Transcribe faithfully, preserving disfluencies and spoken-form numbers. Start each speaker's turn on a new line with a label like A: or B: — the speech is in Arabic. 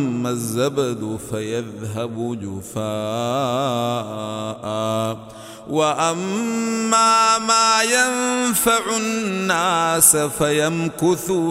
A: أما الزبد فيذهب جفاء وأما ما ينفع الناس فيمكث